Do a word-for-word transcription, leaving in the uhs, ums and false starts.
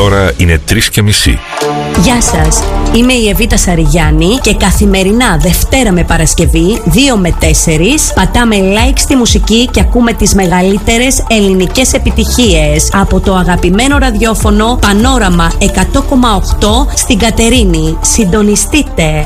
ώρα είναι τρεις και μισή. Γεια σας, είμαι η Εβίτα Σαριγιάννη και καθημερινά Δευτέρα με Παρασκευή δύο με τέσσερις πατάμε like στη μουσική και ακούμε τις μεγαλύτερες ελληνικές επιτυχίες από το αγαπημένο ραδιόφωνο Πανόραμα εκατό κόμμα οκτώ στην Κατερίνη. Συντονιστείτε!